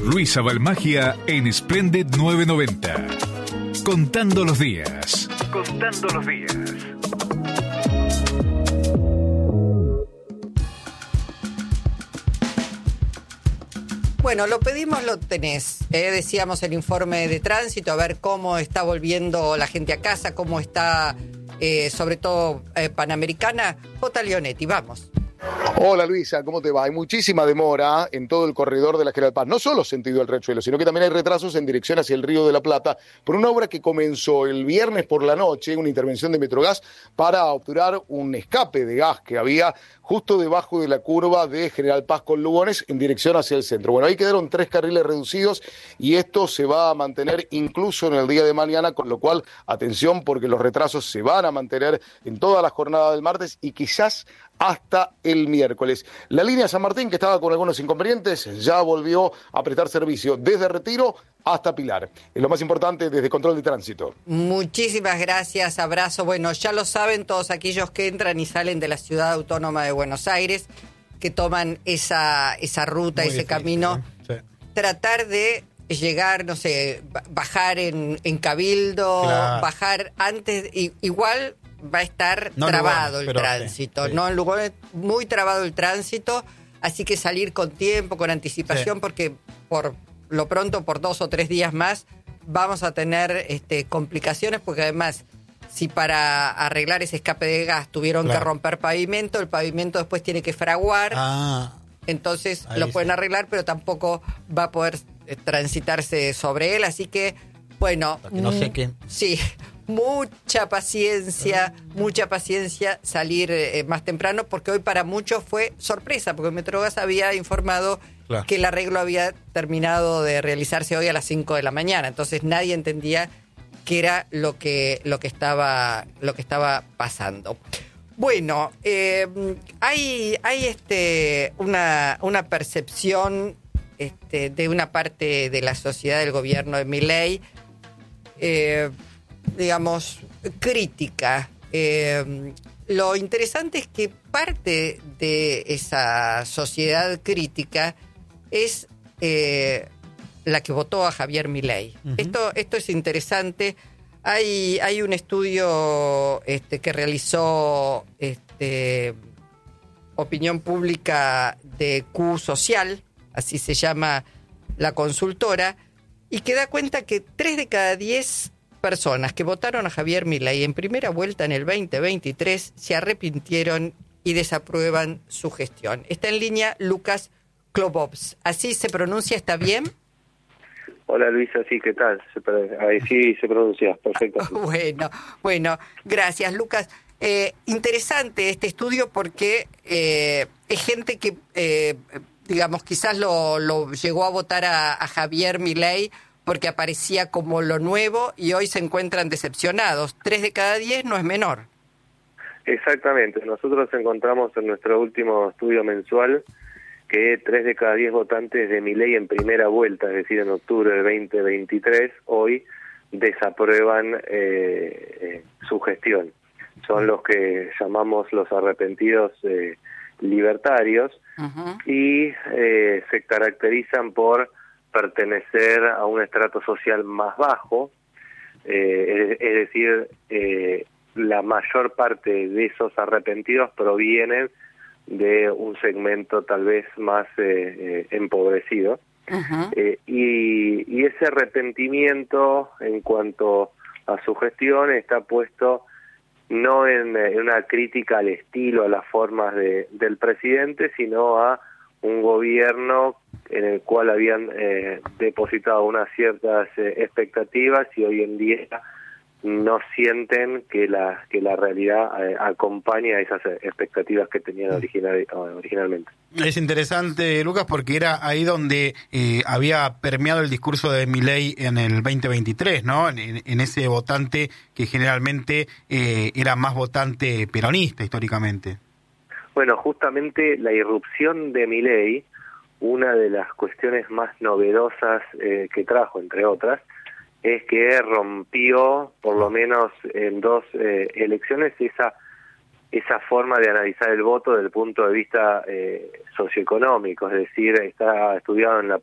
Luisa Balmagia en Splendid 990. Contando los días. Contando los días. Bueno, lo pedimos, lo tenés. Decíamos el informe de tránsito, a ver cómo está volviendo la gente a casa, cómo está, sobre todo, Panamericana. J. Leonetti, vamos. Hola Luisa, ¿cómo te va? Hay muchísima demora en todo el corredor de la General Paz, no solo sentido del Riachuelo, sino que también hay retrasos en dirección hacia el Río de la Plata por una obra que comenzó el viernes por la noche, una intervención de Metrogas para obturar un escape de gas que había justo debajo de la curva de General Paz con Lugones en dirección hacia el centro. Bueno, ahí quedaron 3 carriles reducidos y esto se va a mantener incluso en el día de mañana, con lo cual, atención, porque los retrasos se van a mantener en toda la jornada del martes y quizás hasta el miércoles. La línea San Martín, que estaba con algunos inconvenientes, ya volvió a prestar servicio desde Retiro hasta Pilar. Es lo más importante desde Control de Tránsito. Muchísimas gracias, abrazo. Bueno, ya lo saben todos aquellos que entran y salen de la Ciudad Autónoma de Buenos Aires, que toman esa ruta, muy ese difícil, camino. Sí. Tratar de llegar, no sé, bajar en Cabildo, claro. Bajar antes, igual va a estar trabado el tránsito, sí. No, en Lugones muy trabado el tránsito, así que salir con tiempo, con anticipación, sí. Porque por lo pronto, por 2 o 3 días más, vamos a tener complicaciones, porque además, si para arreglar ese escape de gas tuvieron que romper pavimento, el pavimento después tiene que fraguar, entonces lo pueden arreglar, pero tampoco va a poder transitarse sobre él, así que, bueno, para que no seque. Sí. Mucha paciencia salir más temprano, porque hoy para muchos fue sorpresa, porque Metrogas había informado que el arreglo había terminado de realizarse hoy a las 5 de la mañana, entonces nadie entendía qué era lo que estaba pasando. Bueno, hay una percepción de una parte de la sociedad del gobierno de Milei, digamos, crítica. Lo interesante es que parte de esa sociedad crítica es la que votó a Javier Milei. Uh-huh. Esto es interesante. Hay un estudio que realizó Opinión Pública de Q Social, así se llama la consultora, y que da cuenta que 3 de cada 10 personas que votaron a Javier Milei en primera vuelta en el 2023 se arrepintieron y desaprueban su gestión. Está en línea Lucas Klobovs. ¿Así se pronuncia? ¿Está bien? Hola Luisa, sí, ¿qué tal? Ahí sí se pronuncia, perfecto. Bueno, gracias Lucas. Interesante este estudio porque es gente que, digamos, quizás lo llegó a votar a Javier Milei porque aparecía como lo nuevo y hoy se encuentran decepcionados. 3 de cada 10 no es menor. Exactamente. Nosotros encontramos en nuestro último estudio mensual que 3 de cada 10 votantes de Milei en primera vuelta, es decir, en octubre del 2023, hoy desaprueban su gestión. Son los que llamamos los arrepentidos libertarios. Uh-huh. Y se caracterizan por pertenecer a un estrato social más bajo, es decir, la mayor parte de esos arrepentidos provienen de un segmento tal vez más empobrecido. Uh-huh. Y ese arrepentimiento en cuanto a su gestión está puesto no en una crítica al estilo, a las formas del presidente, sino a un gobierno en el cual habían depositado unas ciertas expectativas y hoy en día no sienten que la realidad acompaña a esas expectativas que tenían originalmente. Es interesante, Lucas, porque era ahí donde había permeado el discurso de Milei en el 2023, ¿no? En ese votante que generalmente era más votante peronista históricamente. Bueno, justamente la irrupción de Milei, una de las cuestiones más novedosas que trajo, entre otras, es que rompió, por lo menos en 2 elecciones, esa forma de analizar el voto desde el punto de vista socioeconómico, es decir, está estudiado en la